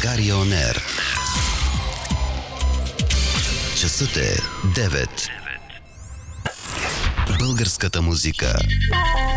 България On Air. Часът е 9. Българската музика